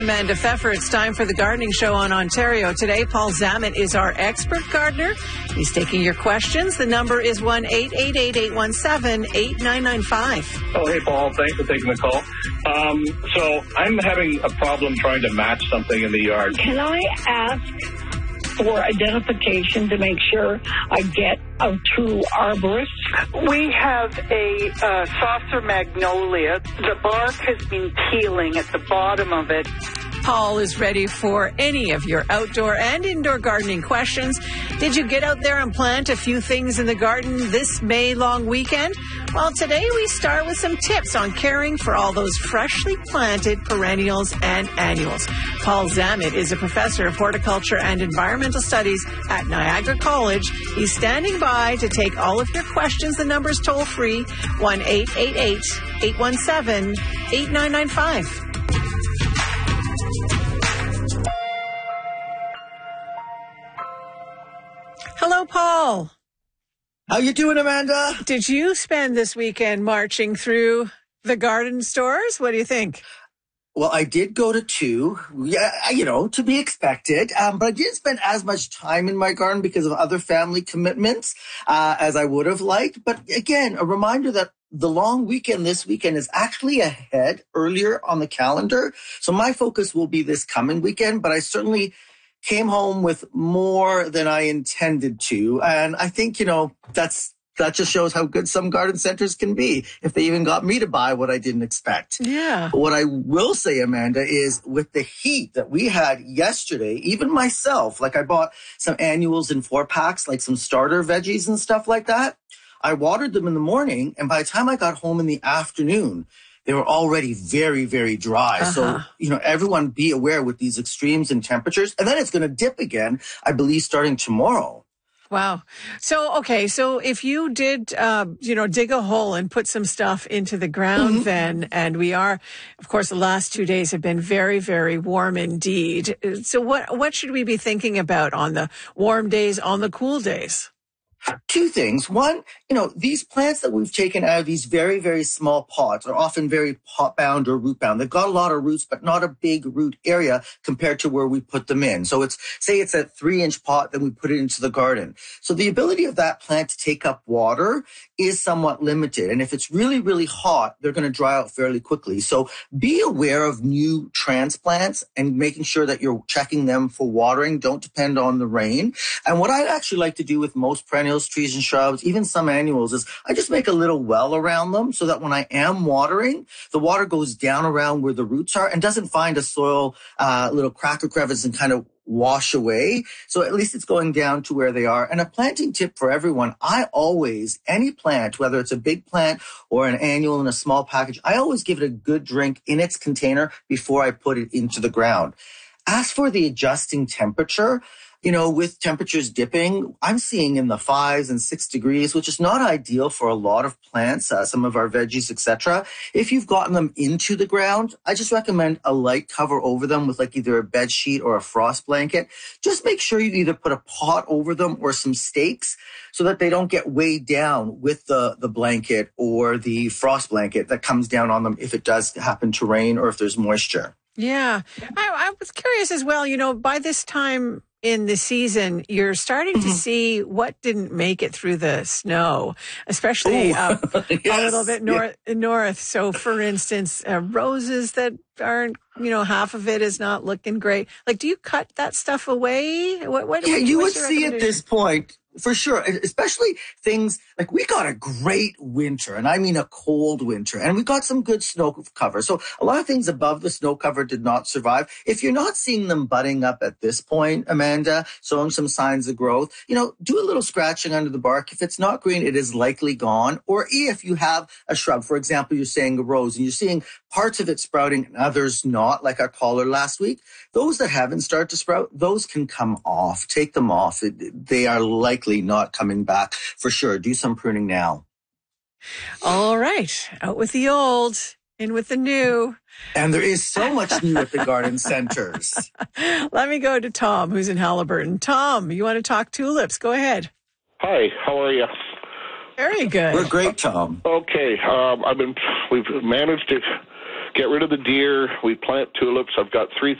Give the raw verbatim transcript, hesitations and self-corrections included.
Amanda Pfeffer, it's time for the Gardening Show on Ontario Today. Paul Zammit is our expert gardener. He's taking your questions. The number is one eight eight eight, eight one seven, eight nine nine five. Oh, hey, Paul. Thanks for taking the call. Um, so I'm having a problem trying to match something in the yard. Can I ask for identification to make sure I get a true arborist? We have a uh, saucer magnolia. The bark has been peeling at the bottom of it. Paul is ready for any of your outdoor and indoor gardening questions. Did you get out there and plant a few things in the garden this May long weekend? Well, today we start with some tips on caring for all those freshly planted perennials and annuals. Paul Zammit is a professor of horticulture and environmental studies at Niagara College. He's standing by to take all of your questions. The number's toll free, one eight eight eight, eight one seven, eight nine nine five. Hello, Paul. How you doing, Amanda? Did you spend this weekend marching through the garden stores? What do you think? Well, I did go to two, yeah, you know, to be expected, um, but I didn't spend as much time in my garden because of other family commitments uh, as I would have liked. But again, a reminder that the long weekend this weekend is actually ahead earlier on the calendar. So my focus will be this coming weekend, but I certainly came home with more than I intended to. And I think, you know, that's that just shows how good some garden centers can be if they even got me to buy what I didn't expect. Yeah. But what I will say, Amanda, is with the heat that we had yesterday, even myself, like I bought some annuals in four packs, like some starter veggies and stuff like that. I watered them in the morning, and by the time I got home in the afternoon, they were already very, very dry. Uh-huh. So, you know, everyone be aware with these extremes in temperatures. And then it's going to dip again, I believe, starting tomorrow. Wow. So, okay. So if you did, uh, you know, dig a hole and put some stuff into the ground mm-hmm. then, and we are, of course, the last two days have been very, very warm indeed. So what, what should we be thinking about on the warm days, on the cool days? Two things. One, you know, these plants that we've taken out of these very, very small pots are often very pot bound or root bound. They've got a lot of roots, but not a big root area compared to where we put them in. So it's, say it's a three inch pot, then we put it into the garden. So the ability of that plant to take up water is somewhat limited. And if it's really, really hot, they're going to dry out fairly quickly. So be aware of new transplants and making sure that you're checking them for watering. Don't depend on the rain. And what I actually like to do with most perennials, trees and shrubs, even some annuals, is I just make a little well around them so that when I am watering, the water goes down around where the roots are and doesn't find a soil, uh, little crack or crevice and kind of wash away. So at least it's going down to where they are. And a planting tip for everyone, I always, any plant, whether it's a big plant or an annual in a small package, I always give it a good drink in its container before I put it into the ground. As for the adjusting temperature, you know, with temperatures dipping, I'm seeing in the fives and six degrees, which is not ideal for a lot of plants, uh, some of our veggies, et cetera. If you've gotten them into the ground, I just recommend a light cover over them with like either a bed sheet or a frost blanket. Just make sure you either put a pot over them or some stakes so that they don't get weighed down with the, the blanket or the frost blanket that comes down on them if it does happen to rain or if there's moisture. Yeah. I, I was curious as well, you know, by this time in the season, you're starting mm-hmm. to see what didn't make it through the snow, especially uh, yes. a little bit north. Yeah. north. So, for instance, uh, roses that aren't, you know, half of it is not looking great. Like, do you cut that stuff away? What? what yeah, what, you would see at this point. For sure, especially things like we got a great winter, and I mean a cold winter, and we got some good snow cover. So a lot of things above the snow cover did not survive. If you're not seeing them budding up at this point, Amanda, showing some signs of growth, you know, do a little scratching under the bark. If it's not green, it is likely gone. Or if you have a shrub, for example, you're saying a rose, and you're seeing parts of it sprouting and others not, like our collar last week, those that haven't started to sprout, those can come off. Take them off. It, they are likely not coming back for sure. Do some pruning now. All right. Out with the old, in with the new. And there is so much new at the garden centers. Let me go to Tom, who's in Haliburton. Tom, you want to talk tulips? Go ahead. Hi, how are you? Very good. We're great, Tom. Okay, um, I've been, we've managed to get rid of the deer. We plant tulips. I've got three